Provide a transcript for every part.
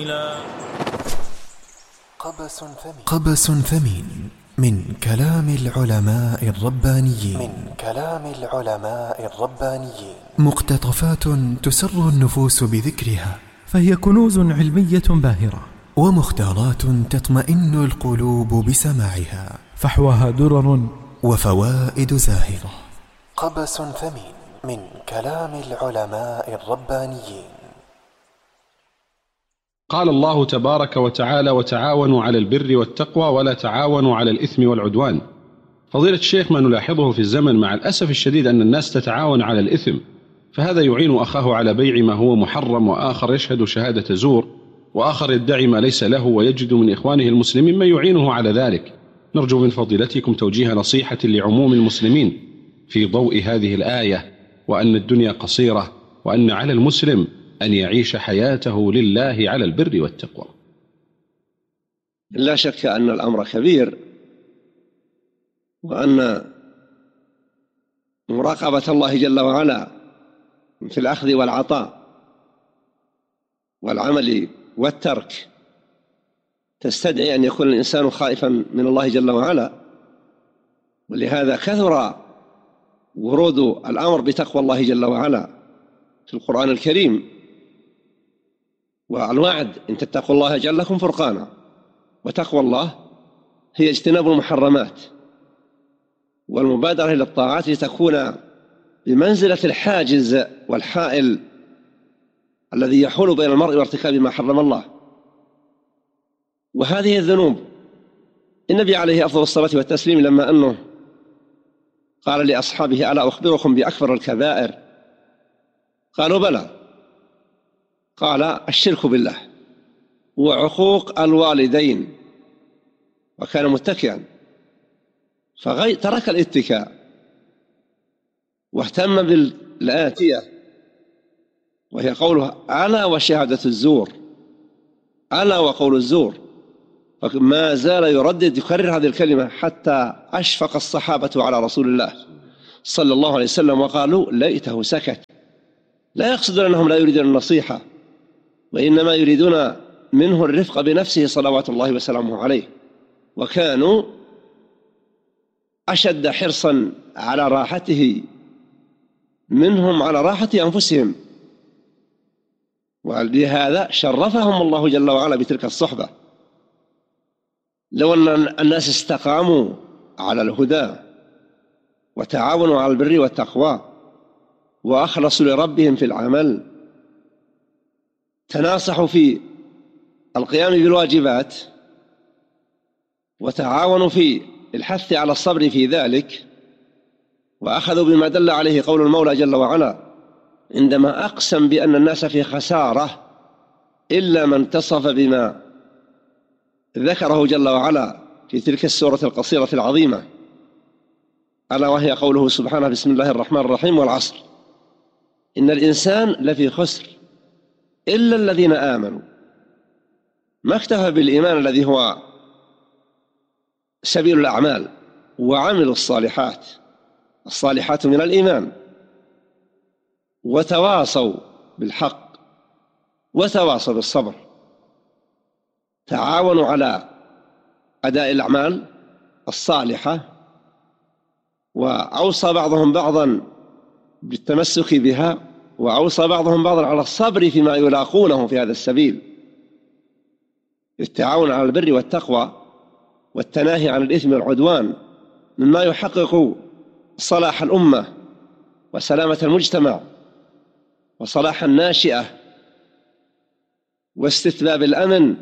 قبس ثمين من كلام العلماء الربانيين مقتطفات تسر النفوس بذكرها، فهي كنوز علمية باهرة، ومختارات تطمئن القلوب بسماعها، فحواها درر وفوائد زاهرة. قبس ثمين من كلام العلماء الربانيين. قال الله تبارك وتعالى: وتعاونوا على البر والتقوى ولا تعاونوا على الإثم والعدوان. فضيلة الشيخ، ما نلاحظه في الزمن مع الأسف الشديد أن الناس تتعاون على الإثم، فهذا يعين أخاه على بيع ما هو محرم، وآخر يشهد شهادة زور، وآخر يدعي ما ليس له، ويجد من إخوانه المسلمين من يعينه على ذلك. نرجو من فضيلتكم توجيه نصيحة لعموم المسلمين في ضوء هذه الآية، وأن الدنيا قصيرة، وأن على المسلم أن يعيش حياته لله على البر والتقوى. لا شك أن الأمر كبير، وأن مراقبة الله جل وعلا في الأخذ والعطاء والعمل والترك تستدعي أن يكون الإنسان خائفا من الله جل وعلا، ولهذا كثر ورود الأمر بتقوى الله جل وعلا في القرآن الكريم، والوعد: إن تتقوا الله يجعل لكم فرقانا. وتقوى الله هي اجتناب المحرمات والمبادرة إلى الطاعات لتكون بمنزلة الحاجز والحائل الذي يحول بين المرء وارتكاب ما حرم الله. وهذه الذنوب، النبي عليه أفضل الصلاة والتسليم لما أنه قال لأصحابه: ألا أخبركم بأكبر الكبائر؟ قالوا: بلى. قال: الشرك بالله وعقوق الوالدين. وكان متكئا فترك الاتكاء واهتم بالآتية، وهي قوله: ألا وشهادة الزور، ألا وقول الزور. فما زال يردد يكرر هذه الكلمة حتى أشفق الصحابة على رسول الله صلى الله عليه وسلم وقالوا: ليته سكت. لا يقصدون أنهم لا يريدون النصيحة، وإنما يريدون منه الرفق بنفسه صلوات الله وسلامه عليه، وكانوا أشد حرصا على راحته منهم على راحة أنفسهم، ولهذا شرفهم الله جل وعلا بتلك الصحبة. لو أن الناس استقاموا على الهدى وتعاونوا على البر والتقوى وأخلصوا لربهم في العمل، تناصحوا في القيام بالواجبات، وتعاونوا في الحث على الصبر في ذلك، وأخذوا بما دل عليه قول المولى جل وعلا عندما أقسم بأن الناس في خسارة إلا من اتصف بما ذكره جل وعلا في تلك السورة القصيرة العظيمة، ألا وهي قوله سبحانه: بسم الله الرحمن الرحيم: والعصر إن الإنسان لفي خسر إلا الذين آمنوا. ما اكتفى بالإيمان الذي هو سبيل الأعمال، وعملوا الصالحات من الإيمان، وتواصوا بالحق وتواصوا بالصبر، تعاونوا على أداء الأعمال الصالحة، وأوصى بعضهم بعضا بالتمسك بها، وأوصى بعضهم بعضا على الصبر فيما يلاقونه في هذا السبيل. التعاون على البر والتقوى والتناهي عن الإثم والعدوان مما يحقق صلاح الأمة وسلامة المجتمع وصلاح الناشئة واستتباب الأمن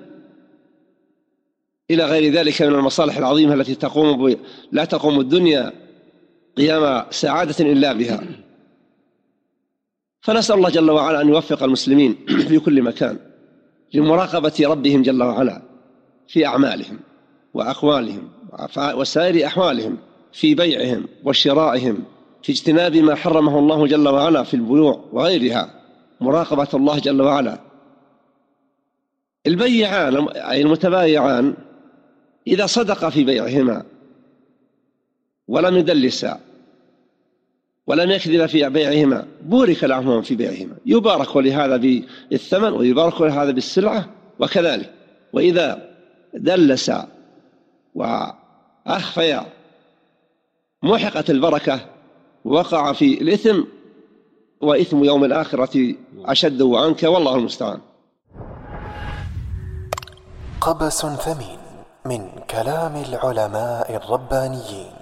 إلى غير ذلك من المصالح العظيمة التي لا تقوم الدنيا قيام سعادة إلا بها. فنسأل الله جل وعلا أن يوفق المسلمين في كل مكان لمراقبة ربهم جل وعلا في أعمالهم وأقوالهم وسائر أحوالهم، في بيعهم وشرائهم، في اجتناب ما حرمه الله جل وعلا في البيوع وغيرها، مراقبة الله جل وعلا. البيعان أي المتبايعان إذا صدقا في بيعهما ولم يدلسا ولم يكذب في بيعهما بورك لهما في بيعهما، يبارك لهذا بالثمن ويبارك لهذا بالسلعة وكذلك وإذا دلس وأخفي محقت البركة وقع في الإثم، وإثم يوم الآخرة أشد وأنكى، والله المستعان. قبس ثمين من كلام العلماء الربانيين.